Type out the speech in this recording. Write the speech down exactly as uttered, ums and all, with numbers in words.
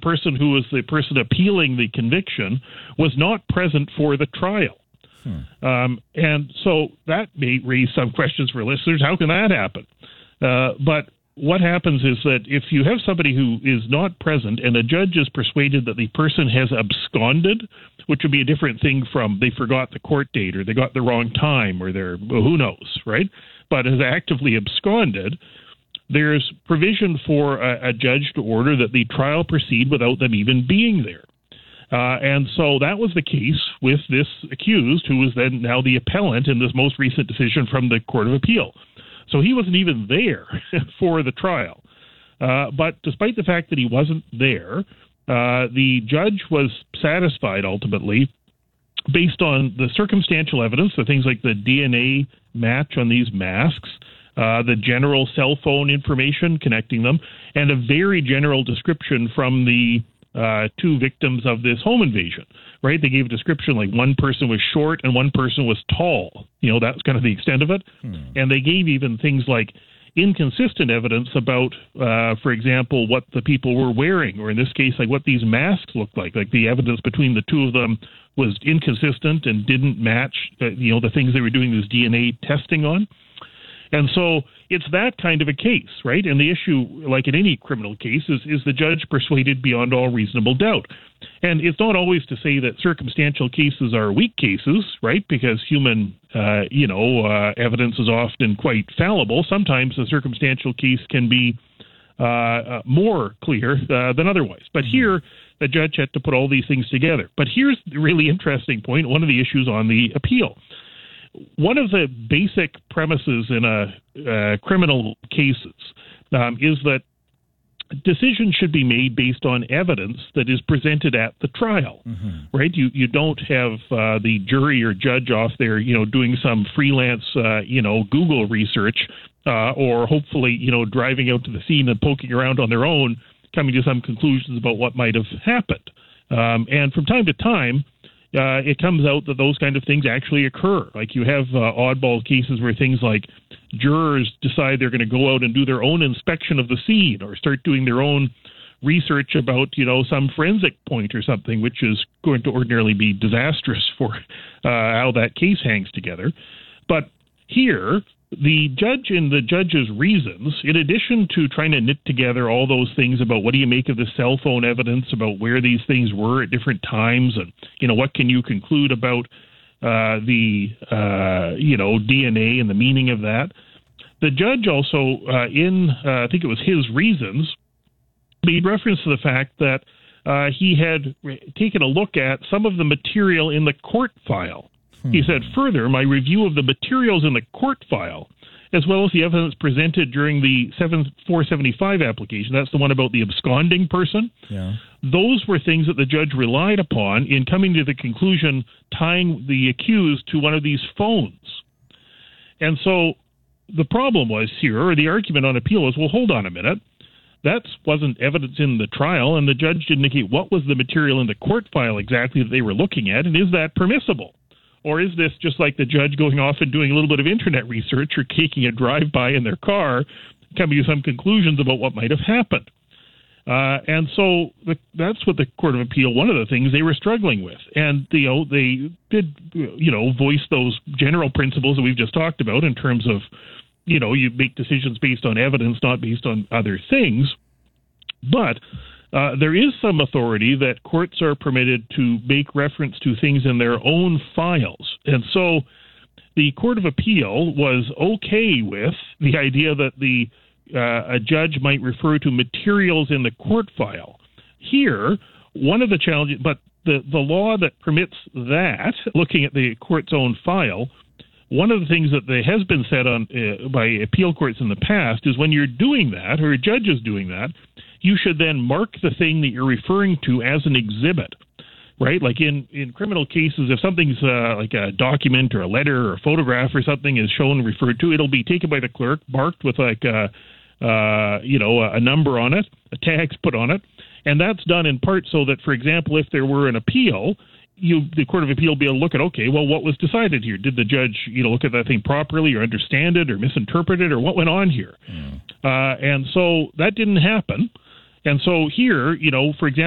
person who was the person appealing the conviction was not present for the trial. Hmm. Um, and so that may raise some questions for listeners. How can that happen? Uh, but what happens is that if you have somebody who is not present and a judge is persuaded that the person has absconded, which would be a different thing from they forgot the court date or they got the wrong time or they're, well, who knows, right? But has actively absconded, there's provision for a, a judge to order that the trial proceed without them even being there. Uh, and so that was the case with this accused, who was then now the appellant in this most recent decision from the Court of Appeal. So he wasn't even there for the trial. Uh, but despite the fact that he wasn't there, uh, the judge was satisfied ultimately based on the circumstantial evidence, the things like the D N A match on these masks, uh, the general cell phone information connecting them, and a very general description from the uh, two victims of this home invasion, right? They gave a description like one person was short and one person was tall. You know, that's kind of the extent of it. Hmm. And they gave even things like inconsistent evidence about, uh, for example, what the people were wearing, or in this case, like what these masks looked like. Like the evidence between the two of them was inconsistent and didn't match, uh, you know, the things they were doing this D N A testing on. And so it's that kind of a case, right? And the issue, like in any criminal case, is, is the judge persuaded beyond all reasonable doubt. And it's not always to say that circumstantial cases are weak cases, right? Because human, uh, you know, uh, evidence is often quite fallible. Sometimes the circumstantial case can be uh, uh, more clear uh, than otherwise. But here, the judge had to put all these things together. But here's the really interesting point, one of the issues on the appeal. One of the basic premises in a uh, criminal cases um, is that decisions should be made based on evidence that is presented at the trial, mm-hmm. right? You you don't have uh, the jury or judge off there, you know, doing some freelance, uh, you know, Google research, uh, or hopefully, you know, driving out to the scene and poking around on their own, coming to some conclusions about what might have happened. Um, and from time to time, Uh, it comes out that those kind of things actually occur. Like you have uh, oddball cases where things like jurors decide they're going to go out and do their own inspection of the scene or start doing their own research about, you know, some forensic point or something, which is going to ordinarily be disastrous for uh, how that case hangs together. But here, the judge in the judge's reasons, in addition to trying to knit together all those things about what do you make of the cell phone evidence, about where these things were at different times, and, you know, what can you conclude about uh, the, uh, you know, D N A and the meaning of that, the judge also, uh, in, uh, I think it was his reasons, made reference to the fact that uh, he had taken a look at some of the material in the court file. He said, further, my review of the materials in the court file, as well as the evidence presented during the four seventy-five application, that's the one about the absconding person, yeah. Those were things that the judge relied upon in coming to the conclusion tying the accused to one of these phones. And so the problem was here, or the argument on appeal was, well, hold on a minute. That wasn't evidence in the trial, and the judge didn't indicate what was the material in the court file exactly that they were looking at, and is that permissible? Or is this just like the judge going off and doing a little bit of internet research or taking a drive-by in their car, coming to some conclusions about what might have happened? Uh, and so the, that's what the Court of Appeal, one of the things they were struggling with. And, you know, they did, you know, voice those general principles that we've just talked about in terms of, you know, you make decisions based on evidence, not based on other things. But Uh, there is some authority that courts are permitted to make reference to things in their own files. And so the Court of Appeal was okay with the idea that the uh, a judge might refer to materials in the court file. Here, one of the challenges, but the, the law that permits that, looking at the court's own file, one of the things that they, has been said on uh, by appeal courts in the past is when you're doing that, or a judge is doing that, you should then mark the thing that you're referring to as an exhibit, right? Like in, in criminal cases, if something's uh, like a document or a letter or a photograph or something is shown and referred to, it'll be taken by the clerk, marked with like a, uh, you know, a number on it, a tag's put on it. And that's done in part so that, for example, if there were an appeal, you, the Court of Appeal will be able to look at, okay, well, what was decided here? Did the judge, you know, look at that thing properly or understand it or misinterpret it, or what went on here? Mm. Uh, and so that didn't happen. And so here, you know, for example,